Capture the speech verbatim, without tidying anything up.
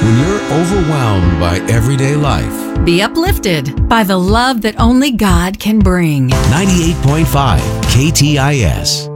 When you're overwhelmed by everyday life. Be uplifted by the love that only God can bring. ninety-eight point five K T I S.